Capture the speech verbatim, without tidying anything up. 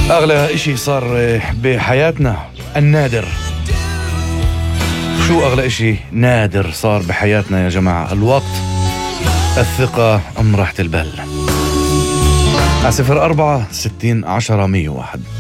أغلى إشي صار بحياتنا النادر. شو أغلى إشي نادر صار بحياتنا يا جماعة؟ الوقت، الثقة، أم راحة البال؟ على صفر أربعة ستين عشرة مية واحد.